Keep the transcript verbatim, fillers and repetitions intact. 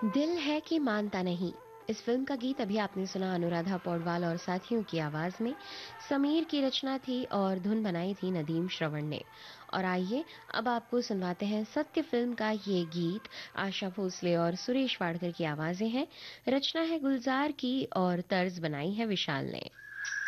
दिल है कि मानता नहीं। इस फिल्म का गीत अभी आपने सुना अनुराधा पौडवाल और साथियों की आवाज में। समीर की रचना थी और धुन बनाई थी नदीम श्रवण ने। और आइए अब आपको सुनवाते हैं सत्य फिल्म का ये गीत। आशा भोसले और सुरेश वाडकर की आवाजें हैं। रचना है गुलजार की और तर्ज बनाई है विशाल ने।